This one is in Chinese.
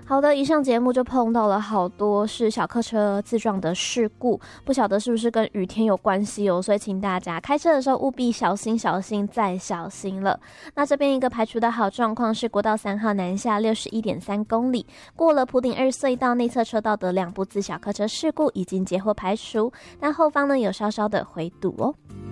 好的，以上节目就碰到了好多是小客车自撞的事故，不晓得是不是跟雨天有关系哦，所以请大家开车的时候务必小心小心再小心了。那这边一个排除的好状况是国道3号南下 61.3 公里，过了埔顶2隧道内侧车道的2部自小客车事故已经截获排除，但后方呢有稍稍的回堵哦。